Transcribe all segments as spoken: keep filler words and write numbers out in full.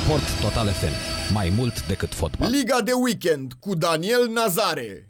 Sport Total F M. Mai mult decât fotbal. Liga de weekend cu Daniel Nazare.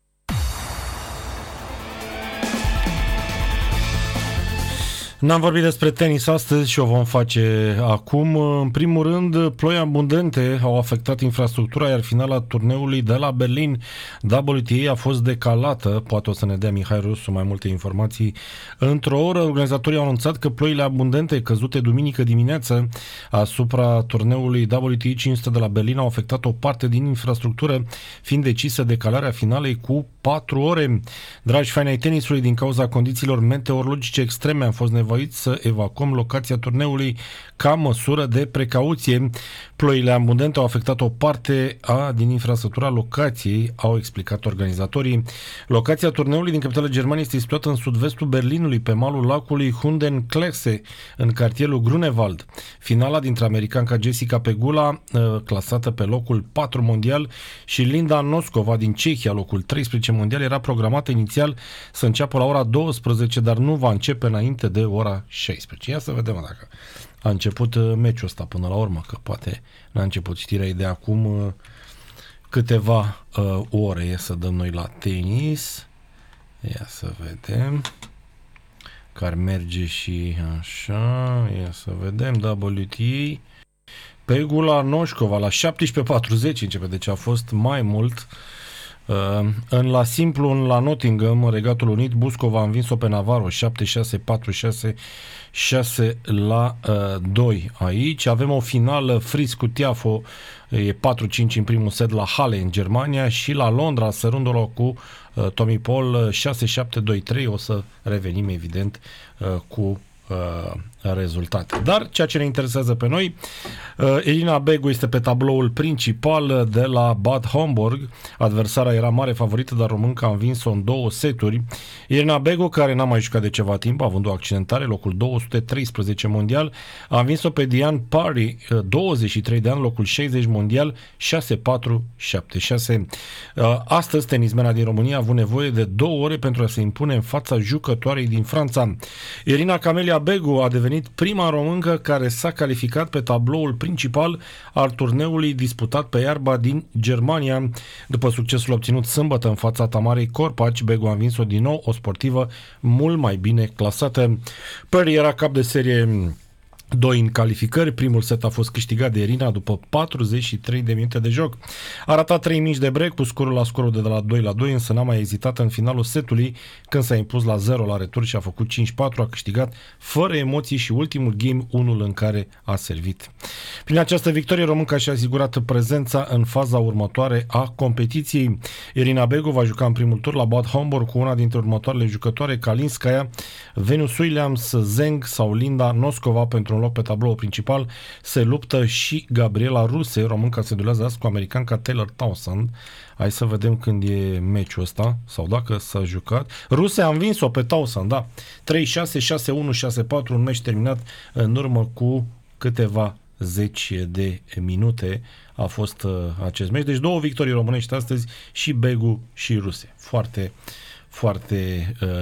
N-am vorbit despre tenis astăzi și o vom face acum. În primul rând, ploi abundente au afectat infrastructura, iar finala turneului de la Berlin W T A a fost decalată. Poate o să ne dea Mihai Rusu mai multe informații într-o oră. Organizatorii au anunțat că ploile abundente căzute duminică dimineață asupra turneului W T A cinci sute de la Berlin au afectat o parte din infrastructură, fiind decisă decalarea finalei cu patru ore. Dragi fani ai tenisului, din cauza condițiilor meteorologice extreme am fost nevoiți să evacuăm locația turneului ca măsură de precauție. Ploile abundente au afectat o parte a din infrastructura locației, au explicat organizatorii. Locația turneului din capitala Germaniei este situată în sud-vestul Berlinului, pe malul lacului Hundenklesse, în cartierul Grunewald. Finala dintre americanca Jessica Pegula, clasată pe locul patru mondial, și Linda Noskova din Cehia, locul treisprezece mondial, era programată inițial să înceapă la ora douăsprezece, dar nu va începe înainte de ora șaisprezece. Ia să vedem dacă a început meciul ăsta până la urmă, că poate n-a început știrea de acum câteva uh, ore. Ia să dăm noi la tenis. Ia să vedem că ar merge și așa. Ia să vedem W T A. Pegula Noskova la șaptesprezece patruzeci începe, deci a fost mai mult. Uh, în la simplu, în la Nottingham, Regatul Unit, Buscova a învins-o pe Navarro șapte șase, patru șase, șase la doi. Aici avem o finală Fritz cu Tiafo, e patru cinci în primul set la Halle în Germania, și la Londra Sărândolo cu uh, Tommy Paul șase șapte doi trei. O să revenim evident uh, cu uh, rezultate. Dar ceea ce ne interesează pe noi, uh, Irina Begu este pe tabloul principal de la Bad Homburg. Adversara era mare favorită, dar românca a învins-o în două seturi. Irina Begu, care n-a mai jucat de ceva timp, având o accidentare, locul două sute treisprezece mondial, a învins-o pe Diane Parry, douăzeci și trei de ani, locul șaizeci mondial, șase patru, șapte șase. Uh, astăzi, tenismena din România a avut nevoie de două ore pentru a se impune în fața jucătoarei din Franța. Irina Camelia Begu a devenit prima româncă care s-a calificat pe tabloul principal al turneului disputat pe iarba din Germania. După succesul obținut sâmbătă în fața Tamarei Corpaci, Begu a învins-o din nou, o sportivă mult mai bine clasată. Perry era cap de serie doi în calificări. Primul set a fost câștigat de Irina după patruzeci și trei de minute de joc. A ratat trei mici de break cu scorul la scorul de la doi la doi, însă n-a mai ezitat în finalul setului, când s-a impus la zero la retur și a făcut cinci patru, a câștigat fără emoții și ultimul game unul în care a servit. Prin această victorie, românca și-a asigurat prezența în faza următoare a competiției. Irina Begu va juca în primul tur la Bad Homburg cu una dintre următoarele jucătoare: Kalinskaya, Venus Williams, Zeng sau Linda Noskova. Pentru un loc pe tabloul principal se luptă și Gabriela Ruse. Românca se duelează azi cu americanca Taylor Townsend. Hai să vedem când e meciul ăsta sau dacă s-a jucat. Ruse a învins-o pe Townsend, da. trei șase, șase unu, șase patru, un meci terminat în urmă cu câteva zeci de minute a fost uh, acest meci. Deci două victorii românești astăzi, și Begu și Ruse. Foarte, foarte uh,